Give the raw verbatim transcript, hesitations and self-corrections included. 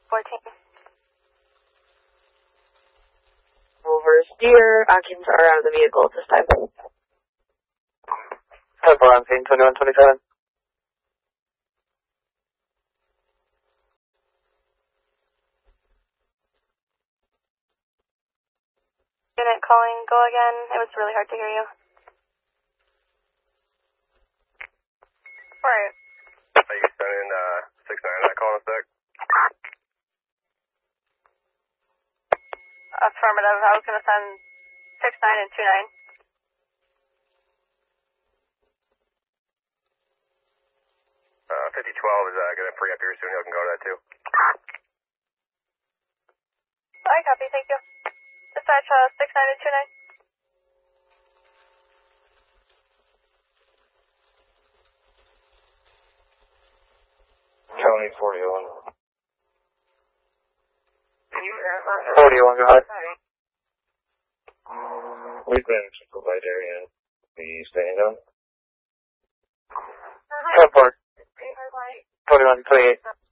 fourteen. Over steer, occupants are out of the vehicle at this time. ten four on scene, twenty-one twenty-seven. Unit calling, go again. It was really hard to hear you. Right. Are you sending uh, six nine that call in a sec? Affirmative. I was going to send six nine and two nine. Uh, fifty twelve is uh, going to free up here soon. You can go to that too. I copy. Thank you. Dispatch uh, six nine and two nine. County forty-one. forty-one, go ahead. We've been in Central Light area. Are you staying down? ten four. twenty-one twenty-eight.